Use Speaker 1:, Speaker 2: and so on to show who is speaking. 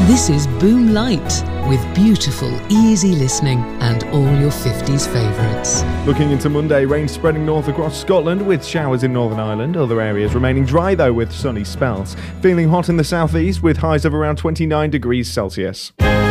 Speaker 1: This is Boom Light, with beautiful, easy listening and all your 50s favourites.
Speaker 2: Looking into Monday, rain spreading north across Scotland with showers in Northern Ireland. Other areas remaining dry though with sunny spells. Feeling hot in the southeast with highs of around 29 degrees Celsius.